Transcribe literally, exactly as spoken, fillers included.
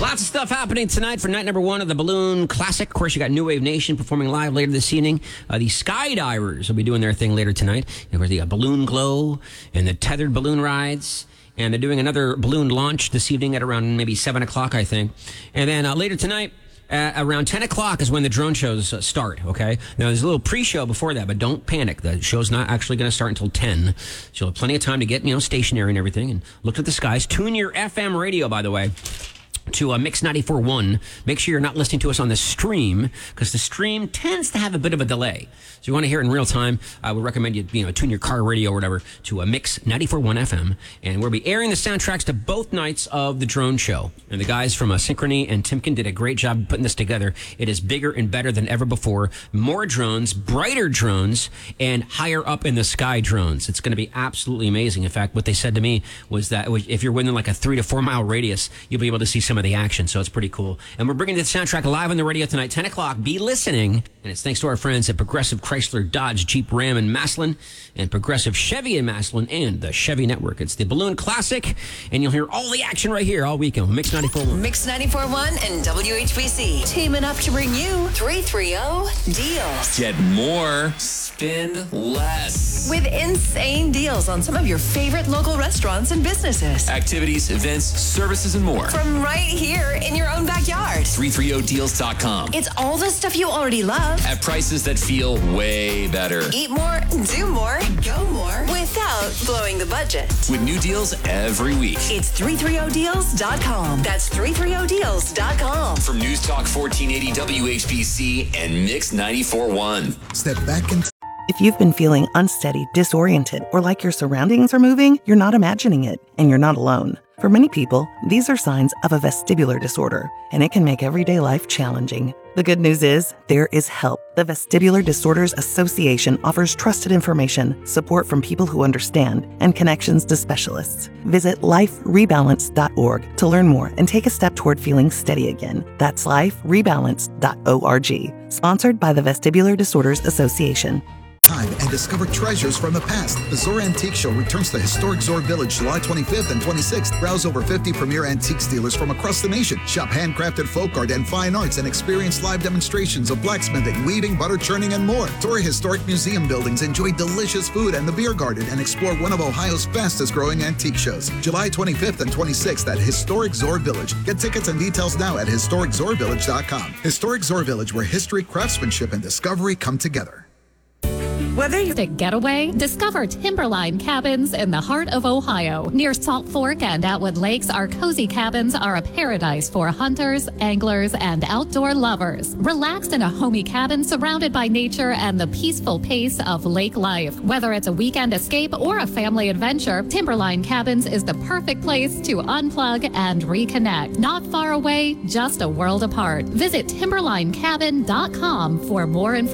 Lots of stuff happening tonight for night number one of the Balloon Classic. Of course, you got New Wave Nation performing live later this evening. Uh, the Skydivers will be doing their thing later tonight. Of course, the uh, Balloon Glow and the tethered balloon rides. And they're doing another balloon launch this evening at around maybe seven o'clock, I think. And then uh, later tonight, Uh, around ten o'clock is when the drone shows uh, start, okay? Now, there's a little pre-show before that, but don't panic. The show's not actually going to start until ten. So you'll have plenty of time to get, you know, stationary and everything and look at the skies. Tune your F M radio, by the way, to uh, Mix ninety-four point one. Make sure you're not listening to us on the stream, because the stream tends to have a bit of a delay. So you want to hear it in real time, I would recommend you, you know, tune your car radio or whatever to uh, Mix ninety-four point one F M. And we'll be airing the soundtracks to both nights of the drone show. And the guys from uh, Synchrony and Timken did a great job putting this together. It is bigger and better than ever before. More drones, brighter drones, and higher up in the sky drones. It's going to be absolutely amazing. In fact, what they said to me was that if you're within like a three to four mile radius, you'll be able to see some of the action. So it's pretty cool. And we're bringing the soundtrack live on the radio tonight, ten o'clock. Be listening. And it's thanks to our friends at Progressive Chrysler, Dodge, Jeep, Ram, and Maslin, and Progressive Chevy and Maslin, and the Chevy Network. It's the Balloon Classic, and you'll hear all the action right here all weekend. Mix ninety-four point one. Mix ninety-four point one and W H B C teaming up to bring you three thirty deals. Get more, spend less. With insane deals on some of your favorite local restaurants and businesses. Activities, events, services, and more. From right here in your own backyard. three thirty deals dot com. It's all the stuff you already love. At prices that feel way better. Eat more, do more, go more without blowing the budget. With new deals every week. It's three thirty deals dot com. That's three thirty deals dot com. From News Talk fourteen eighty W H B C and Mix ninety-four point one. Step back and... If you've been feeling unsteady, disoriented, or like your surroundings are moving, you're not imagining it, and you're not alone. For many people, these are signs of a vestibular disorder, and it can make everyday life challenging. The good news is, there is help. The Vestibular Disorders Association offers trusted information, support from people who understand, and connections to specialists. Visit life rebalance dot org to learn more and take a step toward feeling steady again. That's life rebalance dot org. Sponsored by the Vestibular Disorders Association. Time and discover treasures from the past. The Zor Antique Show returns to historic Zor Village July twenty-fifth and twenty-sixth. Browse over fifty premier antiques dealers from across the nation. Shop handcrafted folk art and fine arts and experience live demonstrations of blacksmithing, weaving, butter churning, and more. Tour historic museum buildings, enjoy delicious food and the beer garden, and explore one of Ohio's fastest growing antique shows. July twenty-fifth and twenty-sixth at Historic Zor Village. Get tickets and details now at historic zor village dot com. Historic Zor Village, where history, craftsmanship, and discovery come together. Whether you're a getaway, discover Timberline Cabins in the heart of Ohio. Near Salt Fork and Atwood Lakes, our cozy cabins are a paradise for hunters, anglers, and outdoor lovers. Relax in a homey cabin surrounded by nature and the peaceful pace of lake life. Whether it's a weekend escape or a family adventure, Timberline Cabins is the perfect place to unplug and reconnect. Not far away, just a world apart. Visit timberline cabin dot com for more information.